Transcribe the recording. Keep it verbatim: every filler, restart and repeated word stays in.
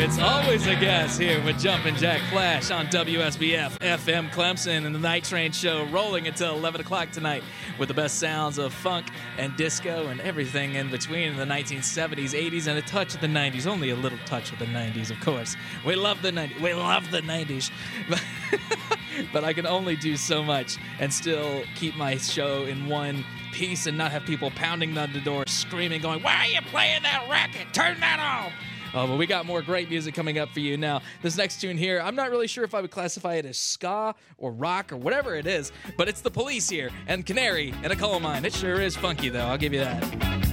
it's always a guess here with Jumpin' Jack Flash on W S B F F M Clemson and the Night Train Show rolling until eleven o'clock tonight with the best sounds of funk and disco and everything in between in the nineteen seventies, eighties, and a touch of the nineties. Only a little touch of the nineties, of course. We love the nineties. We love the nineties. But, but I can only do so much and still keep my show in one piece and not have people pounding on the door, screaming, going, "Why are you playing that racket? Turn that off!" Oh, but we got more great music coming up for you. Now, this next tune here, I'm not really sure if I would classify it as ska or rock or whatever it is, but it's The Police here, and Canary and a Coal Mine. It sure is funky, though. I'll give you that.